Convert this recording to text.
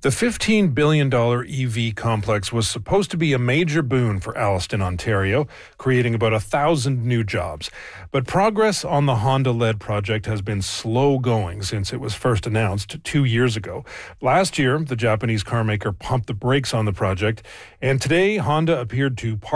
The $15 billion EV complex was supposed to be a major boon for Alliston, Ontario, creating about 1,000 new jobs. But progress on the Honda-led project has been slow going since it was first announced 2 years ago. Last year, the Japanese carmaker pumped the brakes on the project, and today Honda appeared to